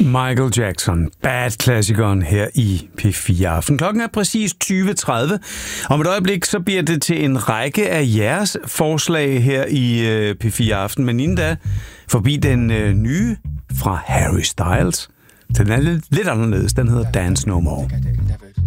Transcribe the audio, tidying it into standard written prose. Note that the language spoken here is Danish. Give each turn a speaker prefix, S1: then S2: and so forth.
S1: Michael Jackson, Bad-klassikeren her i P4 Aften. Klokken er præcis 20.30. Om et øjeblik så bliver det til en række af jeres forslag her i P4 Aften. Men inden da, forbi den nye fra Harry Styles. Den er lidt anderledes. Den hedder Dance No More.